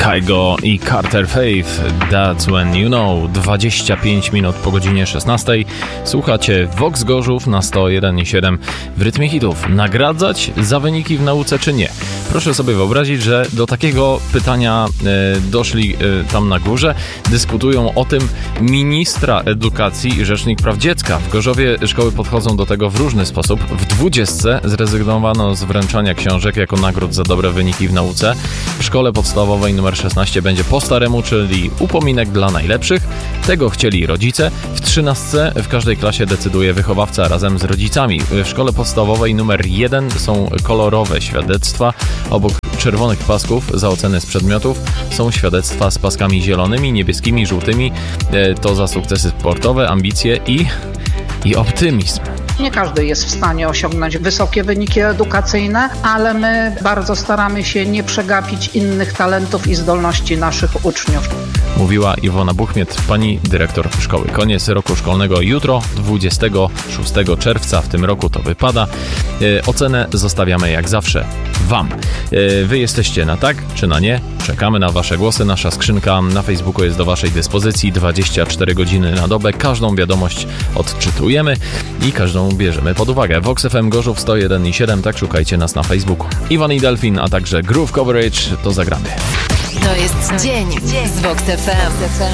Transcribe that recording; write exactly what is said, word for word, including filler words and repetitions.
Kygo i Carter Faith, That's When You Know. dwadzieścia pięć minut po godzinie szesnastej. Słuchacie Vox Gorzów na sto jeden i siedem w rytmie hitów. Nagradzać za wyniki w nauce czy nie? Proszę sobie wyobrazić, że do takiego pytania e, doszli e, tam na górze. Dyskutują o tym ministra edukacji i rzecznik praw dziecka. W Gorzowie szkoły podchodzą do tego w różny sposób. W dwudziestce zrezygnowano z wręczania książek jako nagród za dobre wyniki w nauce. W szkole podstawowej numer szesnaście będzie po staremu, czyli upominek dla najlepszych. Tego chcieli rodzice. W trzynastce w każdej klasie decyduje wychowawca razem z rodzicami. W szkole podstawowej numer jeden są kolorowe świadectwa. Obok czerwonych pasków za oceny z przedmiotów są świadectwa z paskami zielonymi, niebieskimi, żółtymi. To za sukcesy sportowe, ambicje i, i optymizm. Nie każdy jest w stanie osiągnąć wysokie wyniki edukacyjne, ale my bardzo staramy się nie przegapić innych talentów i zdolności naszych uczniów. Mówiła Iwona Buchmiet, pani dyrektor szkoły. Koniec roku szkolnego jutro, dwudziestego szóstego czerwca w tym roku to wypada. E, ocenę zostawiamy jak zawsze wam. E, wy jesteście na tak czy na nie? Czekamy na wasze głosy. Nasza skrzynka na Facebooku jest do waszej dyspozycji dwadzieścia cztery godziny na dobę. Każdą wiadomość odczytujemy i każdą bierzemy pod uwagę. Vox F M Gorzów sto jeden i siedem, tak szukajcie nas na Facebooku. Iwan i Delfin, a także Groove Coverage, to zagramy. To jest dzień z Vox F M.